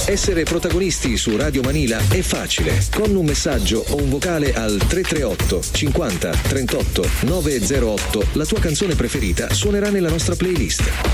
Essere protagonisti su Radio Manila è facile. Con un messaggio o un vocale al 338 50 38 908 la tua canzone preferita suonerà nella nostra playlist.